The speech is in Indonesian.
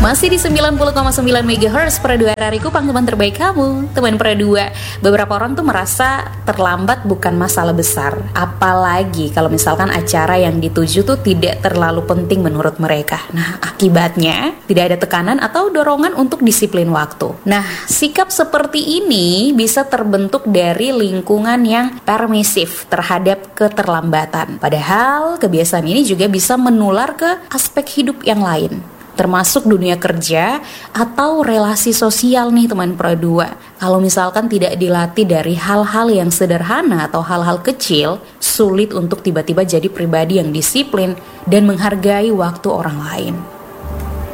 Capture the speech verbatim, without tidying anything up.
Masih di sembilan puluh koma sembilan megahertz Pro dua Rariku, panggilan terbaik kamu. Teman Pro dua, beberapa orang tuh merasa terlambat bukan masalah besar, apalagi kalau misalkan acara yang dituju tuh tidak terlalu penting menurut mereka. Nah, akibatnya tidak ada tekanan atau dorongan untuk disiplin waktu. Nah, sikap seperti ini bisa terbentuk dari lingkungan yang permisif terhadap keterlambatan. Padahal kebiasaan ini juga bisa menular ke aspek hidup yang lain, termasuk dunia kerja atau relasi sosial nih teman Pro dua. Kalau misalkan tidak dilatih dari hal-hal yang sederhana atau hal-hal kecil, sulit untuk tiba-tiba jadi pribadi yang disiplin dan menghargai waktu orang lain.